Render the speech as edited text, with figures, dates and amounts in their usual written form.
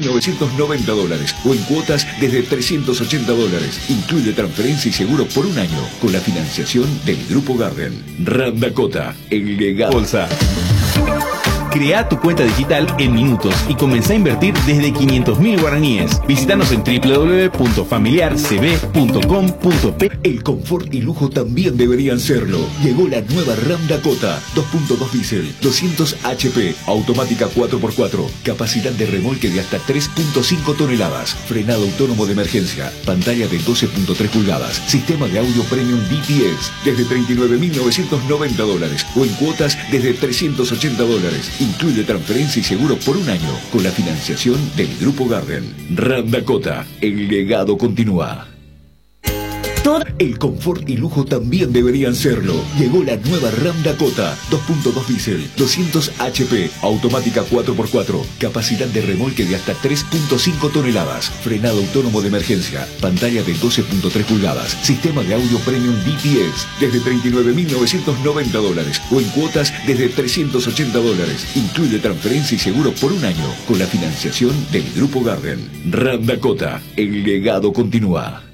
$39.990 o en cuotas desde $380. Incluye transferencia y seguro por un año con la financiación del Grupo Garden. Ram Dakota, el legado. Bolsa. Crea tu cuenta digital en minutos y comenzá a invertir desde 500.000 guaraníes. Visítanos en www.familiarcb.com.p. El confort y lujo también deberían serlo. Llegó la nueva Ram Dakota 2.2 diésel, 200 HP, automática 4x4, capacidad de remolque de hasta 3.5 toneladas, frenado autónomo de emergencia, pantalla de 12.3 pulgadas, sistema de audio premium DTS desde $39.990 o en cuotas desde $380. Incluye transferencia y seguro por un año con la financiación del Grupo Garden. Ram Dakota, el legado continúa. El confort y lujo también deberían serlo. Llegó la nueva Ram Dakota 2.2 diésel, 200 HP, automática 4x4, capacidad de remolque de hasta 3.5 toneladas, frenado autónomo de emergencia, pantalla de 12.3 pulgadas, sistema de audio premium DTS desde $39.990 o en cuotas desde $380. Incluye transferencia y seguro por un año con la financiación del Grupo Garden. Ram Dakota, el legado continúa.